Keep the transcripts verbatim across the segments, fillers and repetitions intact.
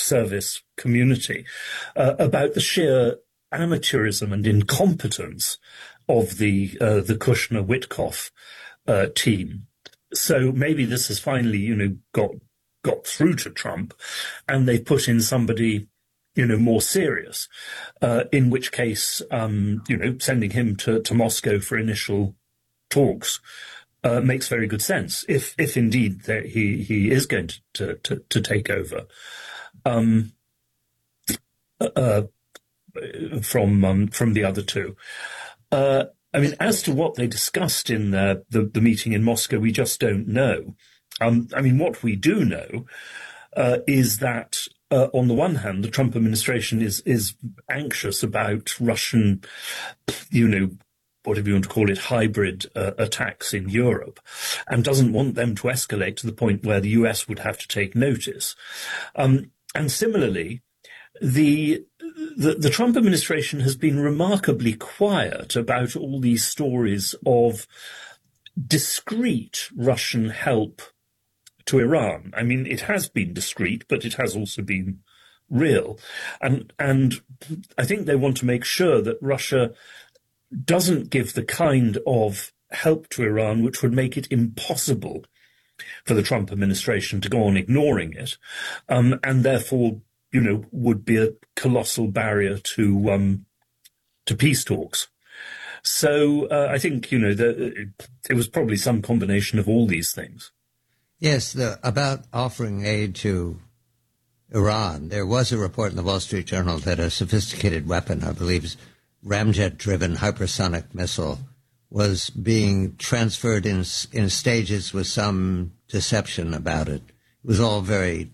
service community uh, about the sheer amateurism and incompetence of the uh, the Kushner-Witkoff uh, team. So maybe this has finally, you know, got got through to Trump, and they put in somebody, you know, more serious. Uh, in which case, um, you know, sending him to, to Moscow for initial talks uh, makes very good sense. If if indeed that he he is going to to, to, to take over um, uh, from um, from the other two. Uh, I mean, as to what they discussed in the, the, the meeting in Moscow, we just don't know. Um, I mean, what we do know uh, is that, uh, on the one hand, the Trump administration is is anxious about Russian, you know, whatever you want to call it, hybrid uh, attacks in Europe, and doesn't want them to escalate to the point where the U S would have to take notice. Um, and similarly, the The, the Trump administration has been remarkably quiet about all these stories of discreet Russian help to Iran. I mean, it has been discreet, but it has also been real. And, and I think they want to make sure that Russia doesn't give the kind of help to Iran which would make it impossible for the Trump administration to go on ignoring it, um, and therefore, you know, would be a colossal barrier to um, to peace talks. So uh, I think, you know, the, it, it was probably some combination of all these things. Yes, the, about offering aid to Iran, there was a report in the Wall Street Journal that a sophisticated weapon, I believe, ramjet-driven hypersonic missile, was being transferred in in stages with some deception about it. It was all very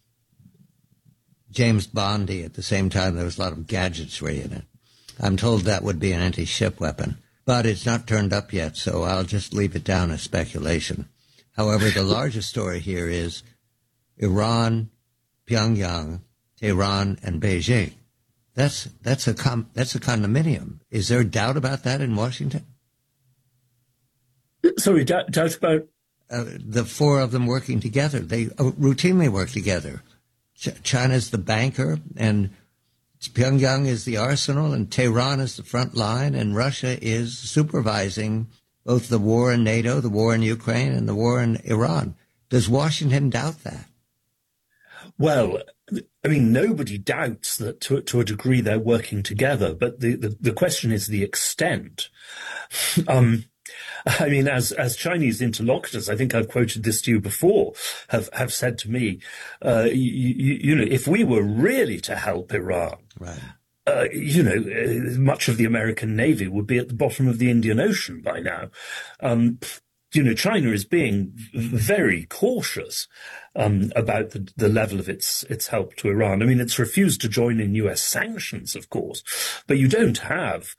James Bondy. At the same time, there was a lot of gadgetry in it. I'm told that would be an anti-ship weapon, but it's not turned up yet, so I'll just leave it down as speculation. However, the largest story here is Iran, Pyongyang, Tehran, and Beijing. That's that's a com- that's a condominium. Is there doubt about that in Washington? Sorry, doubt, doubt about uh, the four of them working together. They uh, routinely work together. Ch- China's the banker, and Pyongyang is the arsenal, and Tehran is the front line, and Russia is supervising both the war in NATO, the war in Ukraine, and the war in Iran. Does Washington doubt that? Well, I mean, nobody doubts that to, to a degree they're working together, but the, the, the question is the extent. um, I mean, as as Chinese interlocutors, I think I've quoted this to you before, have, have said to me, uh, you, you, you know, if we were really to help Iran, right. Uh, you know, uh, much of the American Navy would be at the bottom of the Indian Ocean by now. Um, you know, China is being very cautious um, about the, the level of its its help to Iran. I mean, it's refused to join in U S sanctions, of course, but you don't have,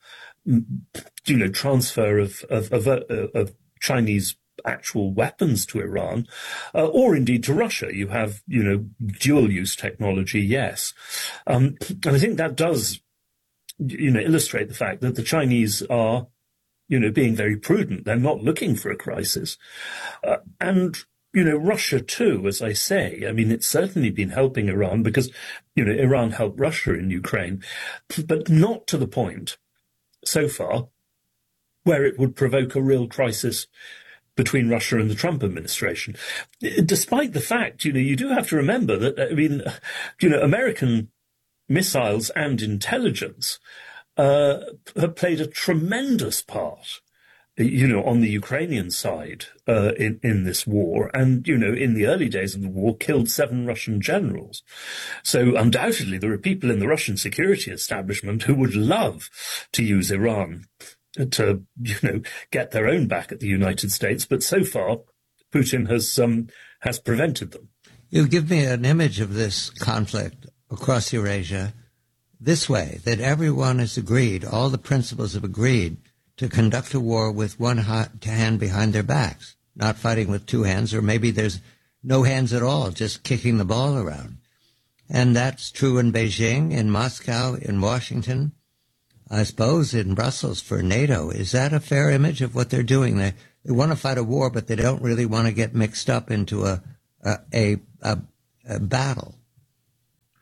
you know, transfer of of, of, of Chinese actual weapons to Iran, uh, or indeed to Russia. You have, you know, dual-use technology, yes. Um, and I think that does, you know, illustrate the fact that the Chinese are, you know, being very prudent. They're not looking for a crisis. Uh, and, you know, Russia too, as I say, I mean, it's certainly been helping Iran because, you know, Iran helped Russia in Ukraine, but not to the point so far where it would provoke a real crisis between Russia and the Trump administration. Despite the fact, you know, you do have to remember that, I mean, you know, American missiles and intelligence uh, have played a tremendous part, you know, on the Ukrainian side uh, in, in this war. And, you know, in the early days of the war, killed seven Russian generals. So undoubtedly there are people in the Russian security establishment who would love to use Iran to, you know, get their own back at the United States. But so far, Putin has um, has prevented them. You give me an image of this conflict across Eurasia this way, that everyone has agreed, all the principals have agreed to conduct a war with one hand behind their backs, not fighting with two hands, or maybe there's no hands at all, just kicking the ball around. And that's true in Beijing, in Moscow, in Washington, I suppose in Brussels for NATO. Is that a fair image of what they're doing? They, they want to fight a war, but they don't really want to get mixed up into a a, a, a, a battle.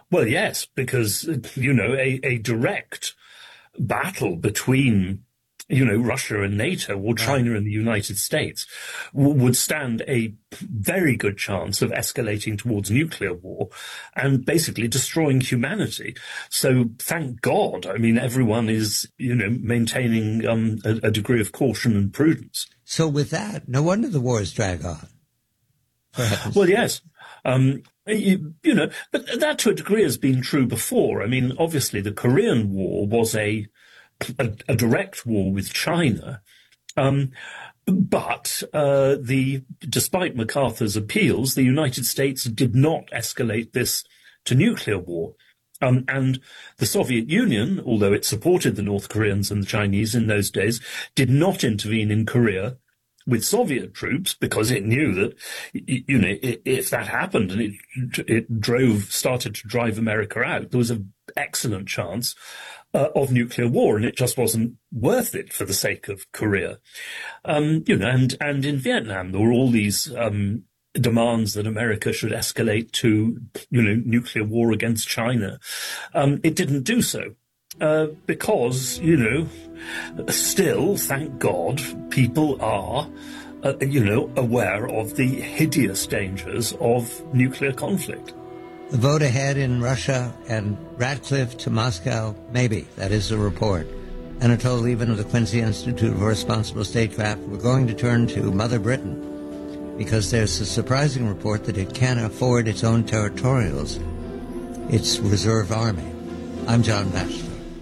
Well, yes, because, you know, a, a direct battle between, you know, Russia and NATO or China and the United States w- would stand a very good chance of escalating towards nuclear war and basically destroying humanity. So thank God, I mean, everyone is, you know, maintaining um, a, a degree of caution and prudence. So with that, no wonder the wars drag on. Perhaps. Well, yes. Um, you, you know, but that to a degree has been true before. I mean, obviously the Korean War was a a, a direct war with China. Um, but uh, the despite MacArthur's appeals, the United States did not escalate this to nuclear war. Um, and the Soviet Union, although it supported the North Koreans and the Chinese in those days, did not intervene in Korea with Soviet troops because it knew that, you know, if that happened and it it drove started to drive America out, there was an excellent chance uh, of nuclear war, and it just wasn't worth it for the sake of Korea. Um, you know, and and in Vietnam there were all these um, demands that America should escalate to, you know, nuclear war against China. Um, it didn't do so. Uh, because, you know, still, thank God, people are, uh, you know, aware of the hideous dangers of nuclear conflict. The vote ahead in Russia and Radcliffe to Moscow, maybe. That is the report. Anatole Lieven of the Quincy Institute for Responsible Statecraft. We're going to turn to Mother Britain because there's a surprising report that it can't afford its own territorials, its reserve army. I'm John Batchelor.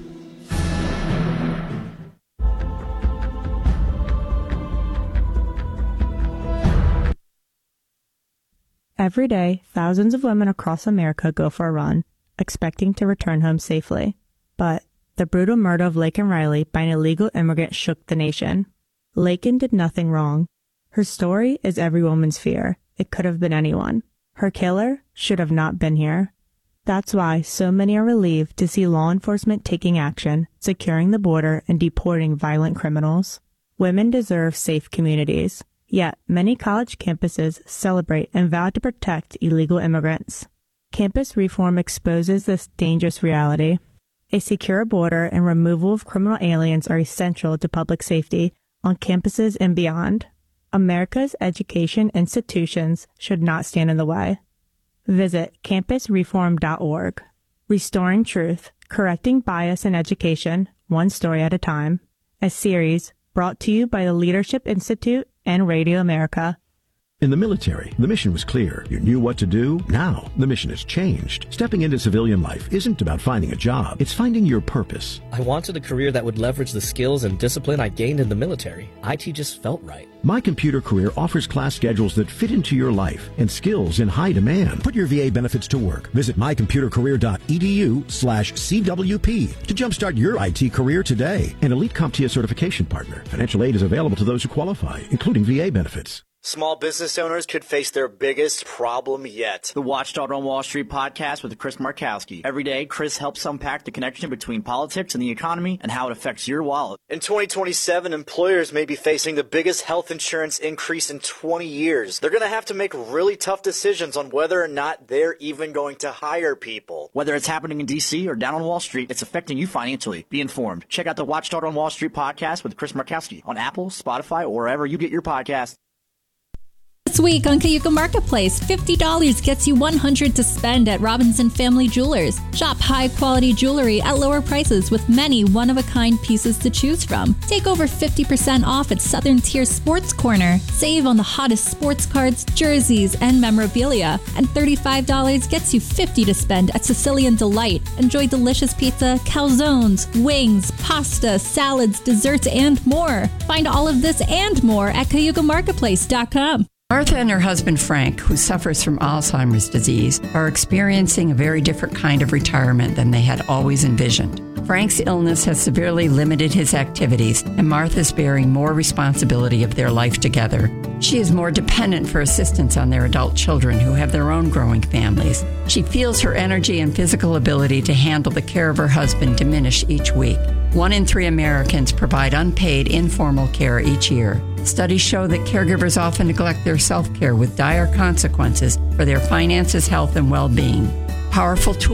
Every day, thousands of women across America go for a run, expecting to return home safely. But the brutal murder of Laken Riley by an illegal immigrant shook the nation. Laken did nothing wrong. Her story is every woman's fear. It could have been anyone. Her killer should have not been here. That's why so many are relieved to see law enforcement taking action, securing the border, and deporting violent criminals. Women deserve safe communities. Yet, many college campuses celebrate and vow to protect illegal immigrants. Campus reform exposes this dangerous reality. A secure border and removal of criminal aliens are essential to public safety on campuses and beyond. America's education institutions should not stand in the way. Visit campus reform dot org. Restoring Truth, Correcting Bias in Education, One Story at a Time. A series brought to you by the Leadership Institute and Radio America. In the military, the mission was clear. You knew what to do. Now, the mission has changed. Stepping into civilian life isn't about finding a job. It's finding your purpose. I wanted a career that would leverage the skills and discipline I gained in the military. I T just felt right. My Computer Career offers class schedules that fit into your life and skills in high demand. Put your V A benefits to work. Visit my computer career dot e d u slash C W P to jumpstart your I T career today. An Elite CompTIA certification partner. Financial aid is available to those who qualify, including V A benefits. Small business owners could face their biggest problem yet. The Watchdog on Wall Street podcast with Chris Markowski. Every day, Chris helps unpack the connection between politics and the economy and how it affects your wallet. In twenty twenty-seven, employers may be facing the biggest health insurance increase in twenty years. They're going to have to make really tough decisions on whether or not they're even going to hire people. Whether it's happening in D C or down on Wall Street, it's affecting you financially. Be informed. Check out the Watchdog on Wall Street podcast with Chris Markowski on Apple, Spotify, or wherever you get your podcasts. This week on Cayuga Marketplace, fifty dollars gets you one hundred dollars to spend at Robinson Family Jewelers. Shop high-quality jewelry at lower prices with many one-of-a-kind pieces to choose from. Take over fifty percent off at Southern Tier Sports Corner. Save on the hottest sports cards, jerseys, and memorabilia. And thirty-five dollars gets you fifty dollars to spend at Sicilian Delight. Enjoy delicious pizza, calzones, wings, pasta, salads, desserts, and more. Find all of this and more at cayuga marketplace dot com. Martha and her husband Frank, who suffers from Alzheimer's disease, are experiencing a very different kind of retirement than they had always envisioned. Frank's illness has severely limited his activities, and Martha's bearing more responsibility of their life together. She is more dependent for assistance on their adult children who have their own growing families. She feels her energy and physical ability to handle the care of her husband diminish each week. One in three Americans provide unpaid informal care each year. Studies show that caregivers often neglect their self-care with dire consequences for their finances, health, and well-being. Powerful tools